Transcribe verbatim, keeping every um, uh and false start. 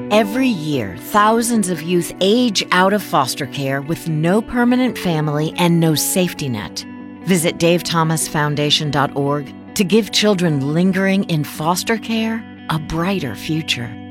Every year, thousands of youth age out of foster care with no permanent family and no safety net. Visit dave thomas foundation dot org to give children lingering in foster care a brighter future.